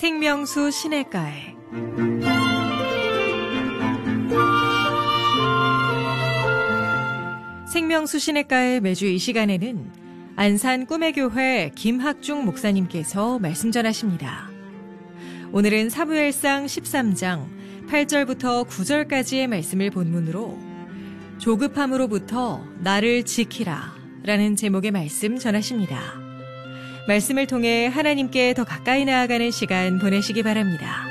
생명수 시냇가에 생명수 시냇가에 매주 이 시간에는 안산 꿈의교회 김학중 목사님께서 말씀 전하십니다. 오늘은 사무엘상 13장 8절부터 9절까지의 말씀을 본문으로 조급함으로부터 나를 지키라 라는 제목의 말씀 전하십니다. 말씀을 통해 하나님께 더 가까이 나아가는 시간 보내시기 바랍니다.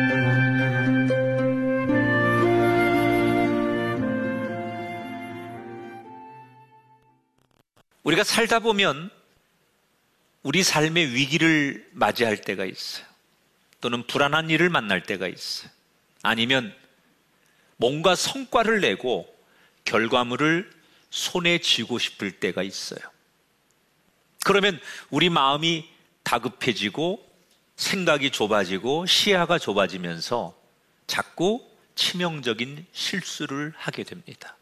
우리가 살다 보면 우리 삶의 위기를 맞이할 때가 있어요. 또는 불안한 일을 만날 때가 있어요. 아니면 뭔가 성과를 내고 결과물을 손에 쥐고 싶을 때가 있어요. 그러면 우리 마음이 다급해지고 생각이 좁아지고 시야가 좁아지면서 자꾸 치명적인 실수를 하게 됩니다.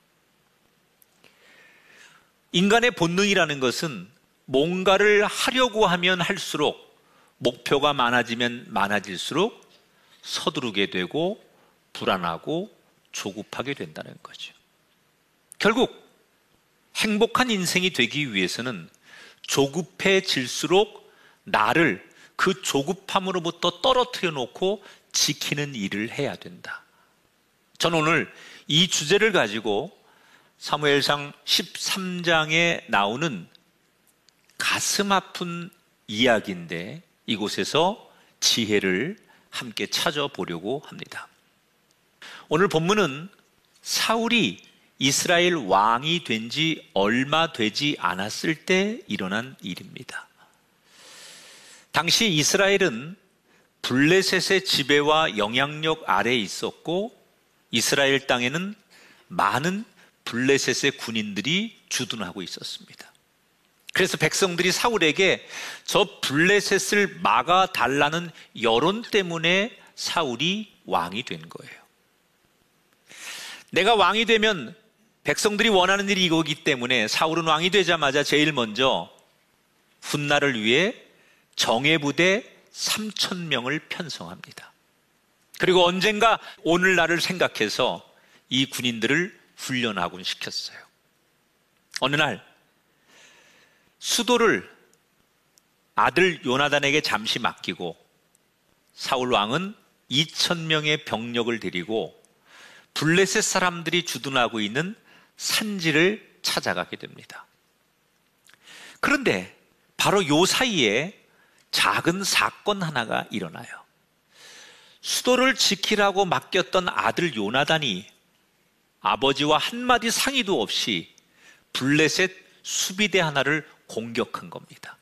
인간의 본능이라는 것은 뭔가를 하려고 하면 할수록 목표가 많아지면 많아질수록 서두르게 되고 불안하고 조급하게 된다는 거죠. 결국 행복한 인생이 되기 위해서는 조급해질수록 나를 그 조급함으로부터 떨어뜨려 놓고 지키는 일을 해야 된다. 저는 오늘 이 주제를 가지고 사무엘상 13장에 나오는 가슴 아픈 이야기인데 이곳에서 지혜를 함께 찾아보려고 합니다. 오늘 본문은 사울이 이스라엘 왕이 된 지 얼마 되지 않았을 때 일어난 일입니다. 당시 이스라엘은 블레셋의 지배와 영향력 아래에 있었고 이스라엘 땅에는 많은 블레셋의 군인들이 주둔하고 있었습니다. 그래서 백성들이 사울에게 저 블레셋을 막아달라는 여론 때문에 사울이 왕이 된 거예요. 내가 왕이 되면 백성들이 원하는 일이 이거기 때문에 사울은 왕이 되자마자 제일 먼저 훗날을 위해 정예부대 3,000명을 편성합니다. 그리고 언젠가 오늘날을 생각해서 이 군인들을 훈련하곤 시켰어요. 어느 날 수도를 아들 요나단에게 잠시 맡기고 사울 왕은 2,000명의 병력을 데리고 블레셋 사람들이 주둔하고 있는 산지를 찾아가게 됩니다. 그런데 바로 요 사이에 작은 사건 하나가 일어나요. 수도를 지키라고 맡겼던 아들 요나단이 아버지와 한마디 상의도 없이 블레셋 수비대 하나를 공격한 겁니다.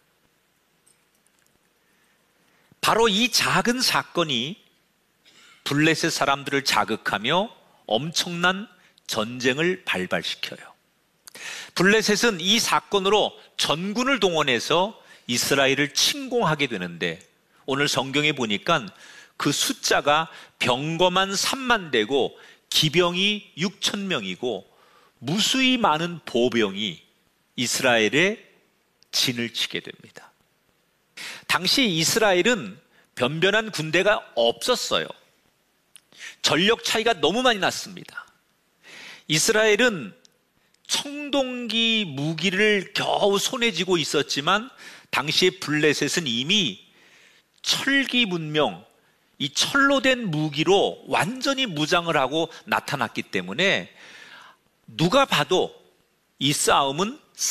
바로 이 작은 사건이 블레셋 사람들을 자극하며 엄청난 전쟁을 발발시켜요. 블레셋은 이 사건으로 전군을 동원해서 이스라엘을 침공하게 되는데 오늘 성경에 보니까 그 숫자가 병거만 3만 대고 기병이 6,000명이고 무수히 많은 보병이 이스라엘의 진을 치게 됩니다. 당시 이스라엘은 변변한 군대가 없었어요. 전력 차이가 너무 많이 났습니다. 이스라엘은 청동기 무기를 겨우 손에 쥐고 있었지만 당시의 블레셋은 이미 철기 문명, 이 철로 된 무기로 완전히 무장을 하고 나타났기 때문에 누가 봐도 이 싸움은